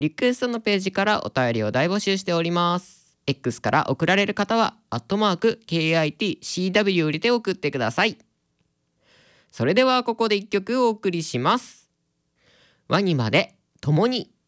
リクエストのページからお便りを大募集しております。X から送られる方は@KITCW 売りで送ってください。それではここで一曲お送りします。ワニまで共に。